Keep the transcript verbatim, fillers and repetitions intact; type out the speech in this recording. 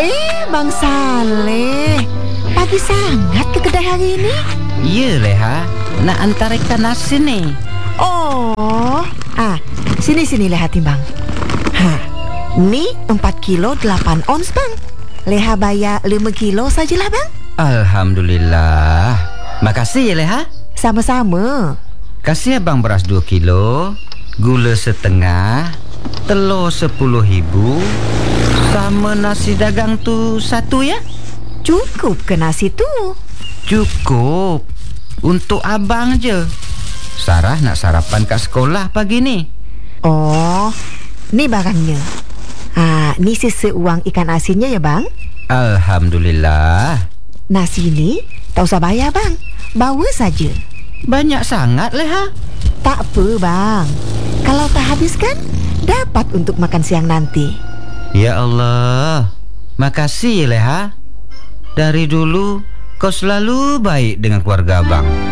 Eh, Bang Saleh, pagi sangat ke kedai hari ini? Ya Leha, nak antar ikan asin nih. Oh, ah, sini-sini Leha timbang. Ha, ni empat kilo delapan ons bang. Leha bayar lima kilo sajalah bang. Alhamdulillah. Makasih ya Leha. Sama-sama. Kasih abang beras dua kilo, gula setengah, telur sepuluh ribu, sama nasi dagang tu satu ya. Cukup ke nasi tu? Cukup. Untuk abang je. Sarah nak sarapan kat sekolah pagi ni. Oh, ni barangnya. Ah, ni sisa uang ikan asinnya ya bang. Alhamdulillah. Nasi ni tak usah bayar bang. Bawa saja. Banyak sangat Leha. Tak apa bang. Kalau tak habiskan, dapat untuk makan siang nanti. Ya Allah. Makasih ya Leha. Dari dulu kau selalu baik dengan keluarga abang.